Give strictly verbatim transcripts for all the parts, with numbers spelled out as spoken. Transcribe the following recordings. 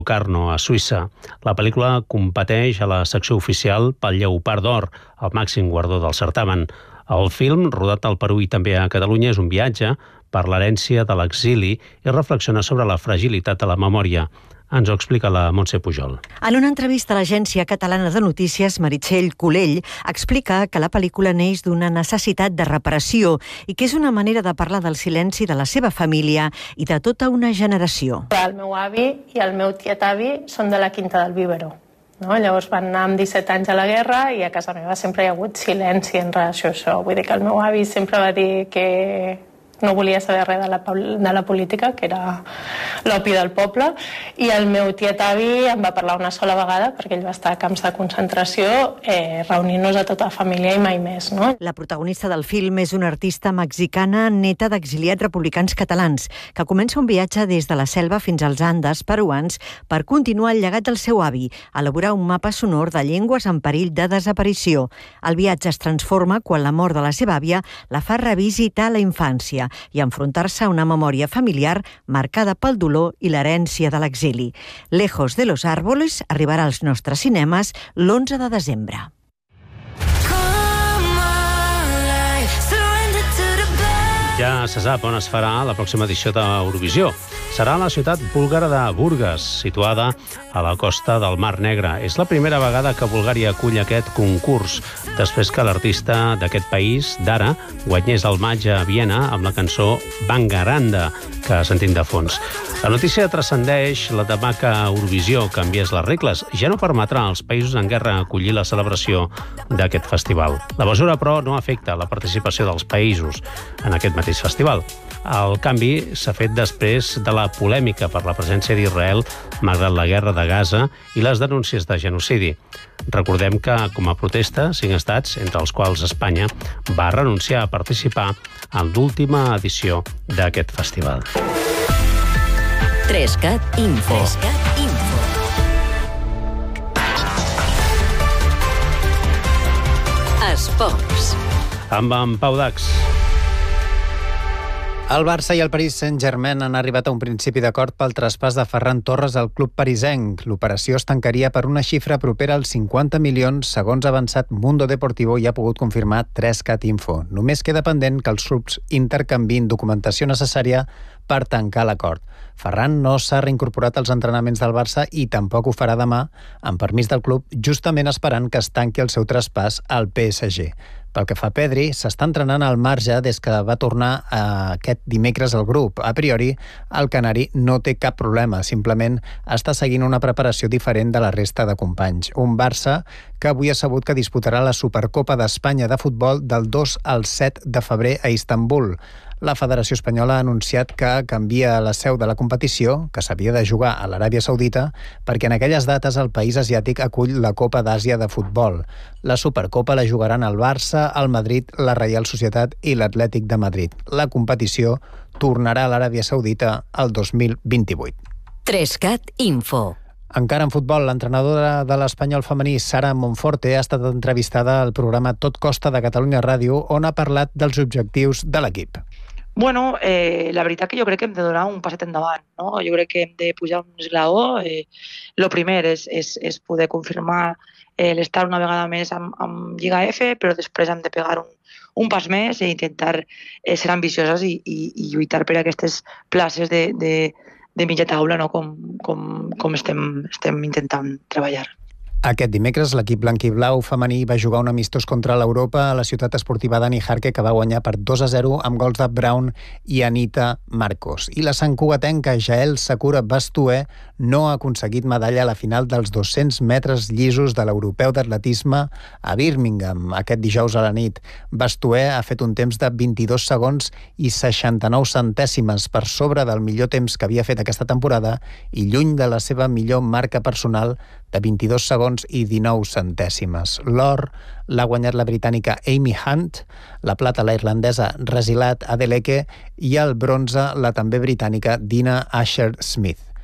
Locarno, a Suïssa. La pel·lícula competeix a la secció oficial pel Lleopard d'Or, el màxim guardó del certamen. El film, rodat al Perú i també a Catalunya, és un viatge per l'herència de l'exili i reflexiona sobre la fragilitat de la memòria. Ens ho explica la Montse Pujol. En una entrevista a l'agència catalana de notícies, Meritxell Colell explica que la pel·lícula neix d'una necessitat de reparació i que és una manera de parlar del silenci de la seva família i de tota una generació. El meu avi i el meu tiet-avi són de la Quinta del Vívero. No? Llavors van anar amb disset anys a la guerra i a casa meva sempre hi ha hagut silenci en relació a això. Vull dir que el meu avi sempre va dir que no volia saber res de la, de la política, que era l'opi del poble, i el meu tiet-avi em va parlar una sola vegada, perquè ell va estar a camps de concentració, eh, reunint-nos a tota la família i mai més. No? La protagonista del film és una artista mexicana neta d'exiliats republicans catalans, que comença un viatge des de la selva fins als Andes peruans per continuar el llegat del seu avi, elaborar un mapa sonor de llengües en perill de desaparició. El viatge es transforma quan la mort de la seva àvia la fa revisitar la infància i enfrontar-se a una memòria familiar marcada pel dolor i l'herència de l'exili. Lejos de los árboles arribarà als nostres cinemes l'onze de desembre. Ja se sap on es farà la pròxima edició d'Eurovisió. Serà a la ciutat búlgara de Burgas, situada a la costa del Mar Negre. És la primera vegada que Bulgària acull aquest concurs, després que l'artista d'aquest país, Dara, guanyés el maig a Viena amb la cançó Bangaranda, que sentim de fons. La notícia transcendeix la demà que Eurovisió canviés les regles. Ja no permetrà als països en guerra acollir la celebració d'aquest festival. La mesura, però, no afecta la participació dels països en aquest mateix festival. El canvi s'ha fet després de la polèmica per la presència d'Israel malgrat la guerra de Gaza i les denúncies de genocidi. Recordem que, com a protesta, cinc estats, entre els quals Espanya, va renunciar a participar en l'última edició d'aquest festival. Trescat Info. Trescat Info. Esports. Amb en Pau Dax. El Barça i el Paris Saint-Germain han arribat a un principi d'acord pel traspàs de Ferran Torres al club parisenc. L'operació es tancaria per una xifra propera als cinquanta milions, segons ha avançat Mundo Deportivo i ha pogut confirmar Trescat Info. Només queda pendent que els clubs intercanviïn documentació necessària per tancar l'acord. Ferran no s'ha reincorporat als entrenaments del Barça i tampoc ho farà demà, amb permís del club, justament esperant que es tanqui el seu traspàs al P S G. Pel que fa a Pedri, s'està entrenant al marge des que va tornar eh, aquest dimecres al grup. A priori, el canari no té cap problema, simplement està seguint una preparació diferent de la resta de companys. Un Barça que avui ha sabut que disputarà la Supercopa d'Espanya de futbol del dos al set de febrer a Istanbul. La Federació Espanyola ha anunciat que canvia la seu de la competició, que s'havia de jugar a l'Aràbia Saudita, perquè en aquelles dates el país asiàtic acull la Copa d'Àsia de futbol. La Supercopa la jugaran el Barça, el Madrid, la Reial Societat i l'Atlètic de Madrid. La competició tornarà a l'Aràbia Saudita el dos mil vint-i-vuit. Trescat Info. Encara en futbol, l'entrenadora de l'Espanyol femení, Sara Monforte, ha estat entrevistada al programa Tot Costa de Catalunya Ràdio, on ha parlat dels objectius de l'equip. Bueno, eh, la veritat que jo crec que hem de donar un passet endavant, no? Jo crec que hem de pujar un esglaó. Eh, lo primer és, és, és poder confirmar eh, l'estar una vegada més amb, amb Lliga F, però després hem de pegar un, un pas més i intentar eh, ser ambicioses i, i, i lluitar per aquestes places de, de, de mitja taula, no? com, com, com estem, estem intentant treballar. Aquest dimecres, l'equip blanc-i-blau femení va jugar un amistós contra l'Europa a la ciutat esportiva Dani Jarque, que va guanyar per dos a zero amb gols de Brown i Anita Marcos. I la santcugatenca Jael Sakura Bastué no ha aconseguit medalla a la final dels dos-cents metres llisos de l'europeu d'atletisme a Birmingham aquest dijous a la nit. Bastué ha fet un temps de vint-i-dos segons i seixanta-nou centèsimes per sobre del millor temps que havia fet aquesta temporada i lluny de la seva millor marca personal de vint-i-dos segons i dinou centèsimes. L'or l'ha guanyat la britànica Amy Hunt, la plata la irlandesa Rasilat Adeleke i el bronze la també britànica Dina Asher Smith.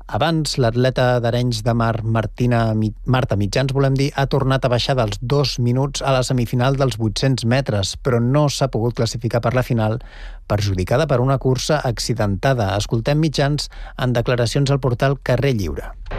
Abans, l'atleta d'Arenys de Mar, Martina, Marta Mitjans, volem dir, ha tornat a baixar dels dos minuts a la semifinal dels vuit-cents metres, però no s'ha pogut classificar per la final, perjudicada per una cursa accidentada. Escoltem Mitjans en declaracions al portal Carrer Lliure.